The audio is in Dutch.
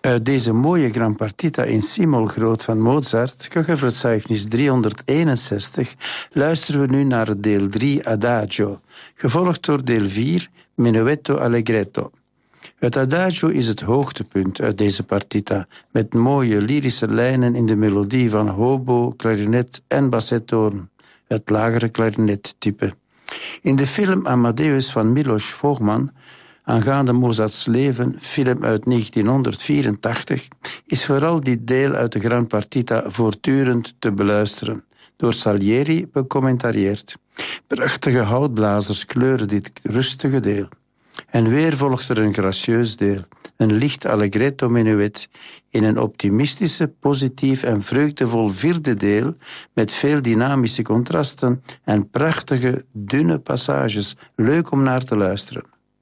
Uit deze mooie Gran Partita in C-moll groot van Mozart, Köchelverzeichnis 361, luisteren we nu naar het deel 3 Adagio, gevolgd door deel 4 Menuetto Allegretto. Het Adagio is het hoogtepunt uit deze partita, met mooie lyrische lijnen in de melodie van hobo, klarinet en bassettoorn, het lagere klarinettype. In de film Amadeus van Milos Forman, aangaande Mozarts leven, film uit 1984, is vooral dit deel uit de Gran Partita voortdurend te beluisteren, door Salieri becommentarieerd. Prachtige houtblazers kleuren dit rustige deel. En weer volgt er een gracieus deel, een licht allegretto menuet in een optimistische, positief en vreugdevol vierde deel met veel dynamische contrasten en prachtige, dunne passages, leuk om naar te luisteren.